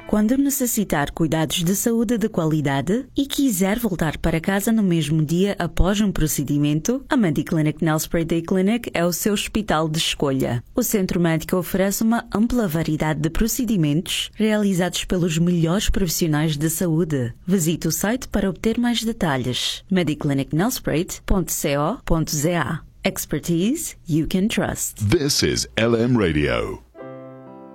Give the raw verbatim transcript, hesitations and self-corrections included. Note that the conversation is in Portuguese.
Quando necessitar cuidados de saúde de qualidade e quiser voltar para casa no mesmo dia após um procedimento, a Mediclinic Nelspruit Day Clinic é o seu hospital de escolha. O centro médico oferece uma ampla variedade de procedimentos realizados pelos melhores profissionais de saúde. Visite o site para obter mais detalhes. mediclinic nelspruit ponto co ponto za. Expertise you can trust. This is L M Radio.